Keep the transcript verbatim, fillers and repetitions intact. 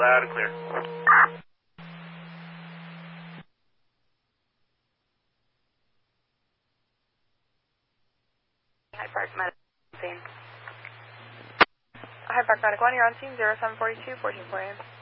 Loud and clear. Hyde Park Medical. Hyde Park Medical one, you're on scene zero seven four two, fourteen four A M.